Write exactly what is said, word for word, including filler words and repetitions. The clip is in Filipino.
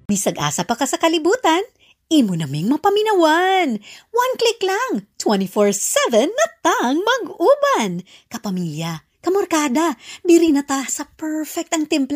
Bisag asa pa ka sa kalibutan, imo naming mapaminawan. One click lang, twenty-four seven na tang mag-uban. Kapamilya, kamorkada, diri na ta sa perfect ang timpla